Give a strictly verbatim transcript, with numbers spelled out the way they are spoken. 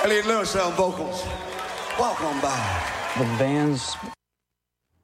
Elliot Lewis on vocals. Welcome back. The band's